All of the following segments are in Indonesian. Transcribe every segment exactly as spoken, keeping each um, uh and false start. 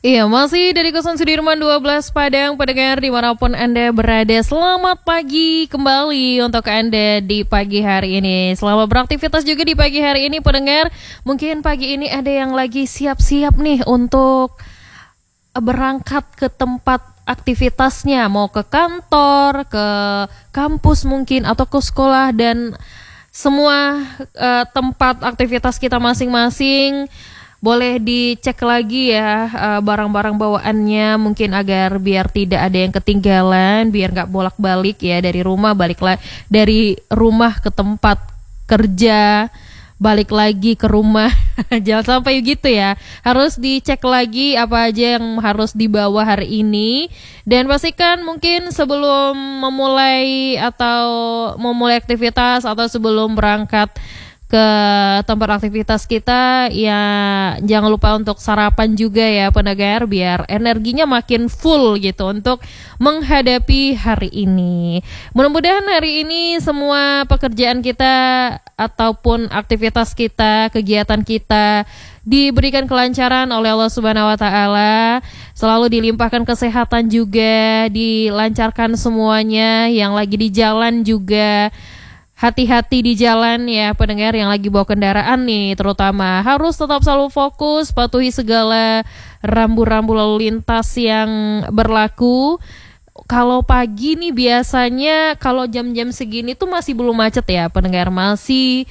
Iya, masih dari Kosan Sudirman dua belas Padang, pendengar dimanapun Anda berada. Selamat pagi kembali untuk Anda di pagi hari ini. Selamat beraktivitas juga di pagi hari ini, pendengar. Mungkin pagi ini ada yang lagi siap-siap nih untuk berangkat ke tempat aktivitasnya. Mau ke kantor, ke kampus mungkin, atau ke sekolah. Dan semua uh, tempat aktivitas kita masing-masing boleh dicek lagi ya uh, barang-barang bawaannya, mungkin agar biar tidak ada yang ketinggalan, biar nggak bolak-balik ya dari rumah balik lagi, dari rumah ke tempat kerja balik lagi ke rumah. Jangan sampai gitu ya. Harus dicek lagi apa aja yang harus dibawa hari ini. Dan pastikan mungkin sebelum memulai atau memulai aktivitas atau sebelum berangkat ke tempat aktivitas kita, ya jangan lupa untuk sarapan juga ya pendengar, biar energinya makin full gitu untuk menghadapi hari ini. Mudah-mudahan hari ini semua pekerjaan kita ataupun aktivitas kita, kegiatan kita diberikan kelancaran oleh Allah Subhanahu wa taala, selalu dilimpahkan kesehatan juga, dilancarkan semuanya, yang lagi di jalan juga hati-hati di jalan ya pendengar, yang lagi bawa kendaraan nih terutama harus tetap selalu fokus, patuhi segala rambu-rambu lalu lintas yang berlaku. Kalau pagi nih biasanya kalau jam-jam segini tuh masih belum macet ya pendengar, masih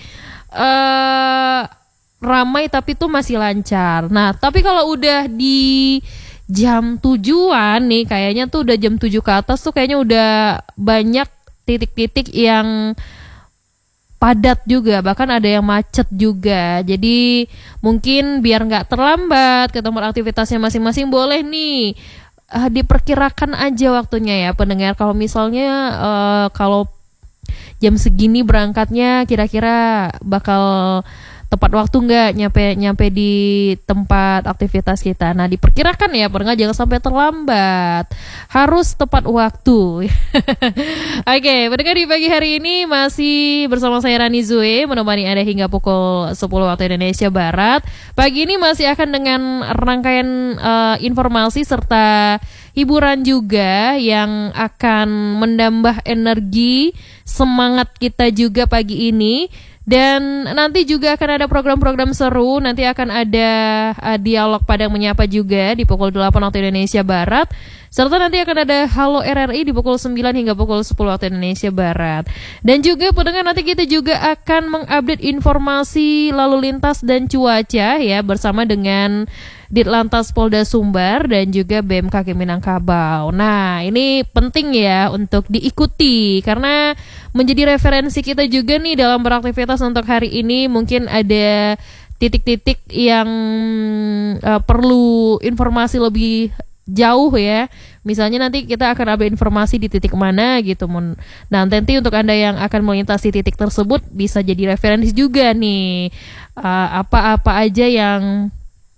uh, ramai tapi tuh masih lancar. Nah tapi kalau udah di jam tujuan nih, kayaknya tuh udah jam tujuh ke atas tuh kayaknya udah banyak titik-titik yang padat juga, bahkan ada yang macet juga. Jadi mungkin biar nggak terlambat ke tempat aktivitasnya masing-masing, boleh nih uh, diperkirakan aja waktunya ya pendengar. Kalau misalnya uh, kalau jam segini berangkatnya, kira-kira bakal tepat waktu nggak nyampe nyampe di tempat aktivitas kita. Nah diperkirakan ya pendengar, jangan sampai terlambat, harus tepat waktu. Oke okay, pendengar, di pagi hari ini masih bersama saya Rani Zue, menemani Anda hingga pukul sepuluh waktu Indonesia Barat. Pagi ini masih akan dengan rangkaian uh, informasi serta hiburan juga yang akan menambah energi semangat kita juga pagi ini. Dan nanti juga akan ada program-program seru, nanti akan ada uh, dialog Padang Menyapa juga di pukul delapan waktu Indonesia Barat. Serta nanti akan ada Halo R R I di pukul sembilan hingga pukul sepuluh waktu Indonesia Barat. Dan juga pendengar, nanti kita juga akan mengupdate informasi lalu lintas dan cuaca ya, bersama dengan Ditlantas Polda Sumbar dan juga B M K G Minangkabau. Nah ini penting ya untuk diikuti, karena menjadi referensi kita juga nih dalam beraktivitas untuk hari ini. Mungkin ada titik-titik yang uh, perlu informasi lebih jauh ya. Misalnya nanti kita akan update informasi di titik mana gitu. Nah nanti untuk Anda yang akan melintasi titik tersebut bisa jadi referensi juga nih, uh, apa-apa aja yang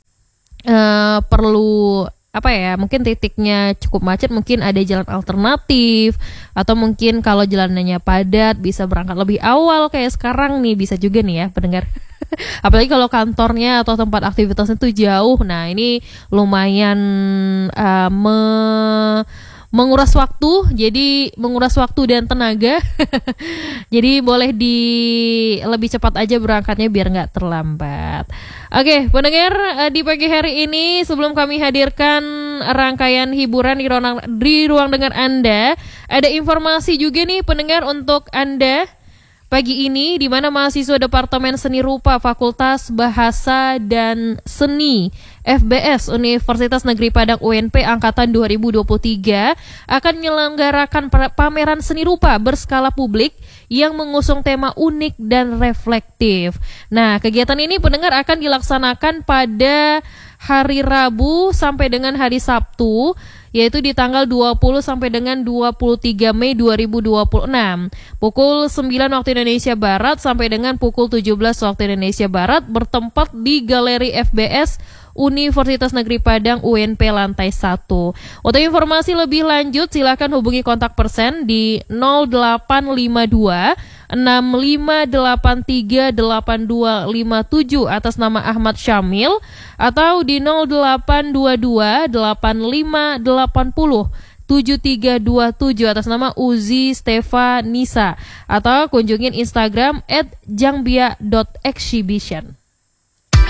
uh, perlu apa ya, mungkin titiknya cukup macet, mungkin ada jalan alternatif, atau mungkin kalau jalanannya padat bisa berangkat lebih awal kayak sekarang nih, bisa juga nih ya pendengar. Apalagi kalau kantornya atau tempat aktivitasnya tuh jauh. Nah ini lumayan uh, me menguras waktu, jadi menguras waktu dan tenaga. Jadi boleh di lebih cepat aja berangkatnya biar nggak terlambat. Oke pendengar, di pagi hari ini sebelum kami hadirkan rangkaian hiburan di ruang, di ruang dengar Anda, ada informasi juga nih pendengar untuk Anda pagi ini, di mana mahasiswa Departemen Seni Rupa Fakultas Bahasa dan Seni F B S Universitas Negeri Padang U N P Angkatan dua ribu dua puluh tiga akan menyelenggarakan pameran seni rupa berskala publik yang mengusung tema unik dan reflektif. Nah, kegiatan ini pendengar akan dilaksanakan pada hari Rabu sampai dengan hari Sabtu, yaitu di tanggal dua puluh sampai dengan dua puluh tiga Mei dua ribu dua puluh enam, pukul sembilan waktu Indonesia Barat sampai dengan pukul tujuh belas waktu Indonesia Barat, bertempat di Galeri F B S Universitas Negeri Padang U N P lantai satu. Untuk informasi lebih lanjut silakan hubungi kontak person di nol delapan lima dua enam lima delapan tiga delapan dua lima tujuh atas nama Ahmad Syamil, atau di nol delapan dua dua delapan lima delapan nol tujuh tiga dua tujuh atas nama Uzi Stefanisa, atau kunjungin Instagram at jangbia dot exhibition.